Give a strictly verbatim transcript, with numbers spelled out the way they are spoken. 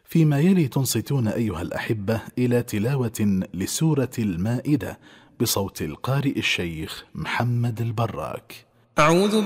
فيما يلي تنصتون أيها الأحبة إلى تلاوة لسورة المائدة بصوت القارئ الشيخ محمد البراك. أعوذ